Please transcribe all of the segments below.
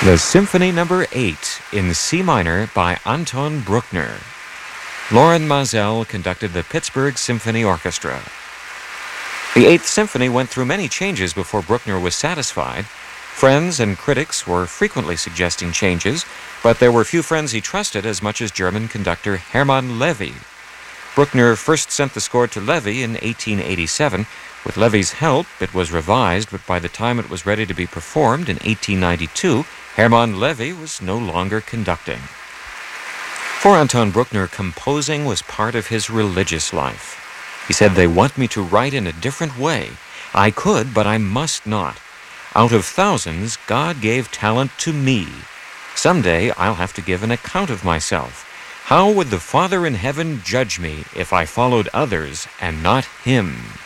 The Symphony No. 8 in C minor by Anton Bruckner. Lorin Maazel conducted the Pittsburgh Symphony Orchestra. The Eighth Symphony went through many changes before Bruckner was satisfied. Friends and critics were frequently suggesting changes, but there were few friends he trusted as much as German conductor Hermann Levy. Bruckner first sent the score to Levy in 1887. With Levy's help, it was revised, but by the time it was ready to be performed in 1892, Hermann Levy was no longer conducting. For Anton Bruckner, composing was part of his religious life. He said, "They want me to write in a different way. I could, but I must not. Out of thousands, God gave talent to me. Someday I'll have to give an account of myself. How would the Father in heaven judge me if I followed others and not him?"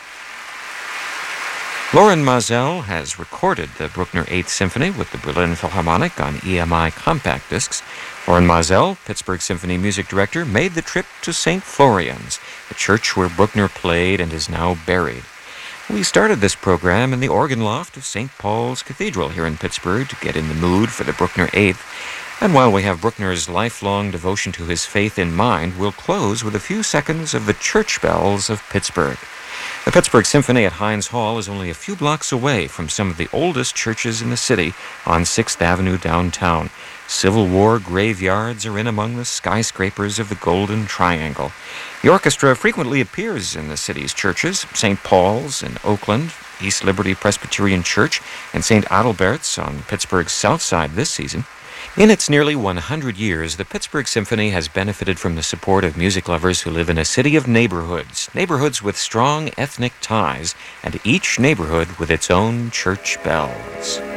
Lorin Maazel has recorded the Bruckner Eighth Symphony with the Berlin Philharmonic on EMI compact discs. Lorin Maazel, Pittsburgh Symphony music director, made the trip to St. Florian's, the church where Bruckner played and is now buried. We started this program in the organ loft of St. Paul's Cathedral here in Pittsburgh to get in the mood for the Bruckner Eighth. And while we have Bruckner's lifelong devotion to his faith in mind, we'll close with a few seconds of the church bells of Pittsburgh. The Pittsburgh Symphony at Heinz Hall is only a few blocks away from some of the oldest churches in the city on 6th Avenue downtown. Civil War graveyards are in among the skyscrapers of the Golden Triangle. The orchestra frequently appears in the city's churches: St. Paul's in Oakland, East Liberty Presbyterian Church, and St. Adalbert's on Pittsburgh's south side this season. In its nearly 100 years, the Pittsburgh Symphony has benefited from the support of music lovers who live in a city of neighborhoods with strong ethnic ties, and each neighborhood with its own church bells.